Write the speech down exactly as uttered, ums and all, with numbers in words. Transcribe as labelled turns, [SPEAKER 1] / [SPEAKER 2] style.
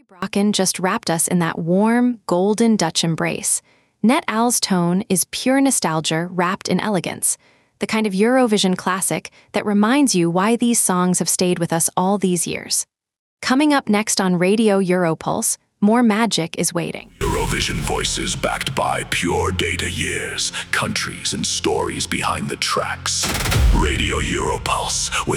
[SPEAKER 1] Brocken just wrapped us in that warm, golden Dutch embrace. Net Owl's tone is pure nostalgia wrapped in elegance, the kind of Eurovision classic that reminds you why these songs have stayed with us all these years. Coming up next on Radio Europulse, more magic is waiting.
[SPEAKER 2] Eurovision voices backed by pure data years, countries and stories behind the tracks. Radio Europulse with